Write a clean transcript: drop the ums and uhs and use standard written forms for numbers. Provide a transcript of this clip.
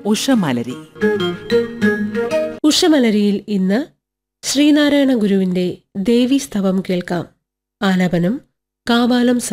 ഉഷമലരി. ഉഷമലരിയിൽ ഇന്ന് ശ്രീനാരായണ ഗുരുവിന്റെ ദേവീസ്തവം കേൾക്കാം. ആലാപനം കാവാലം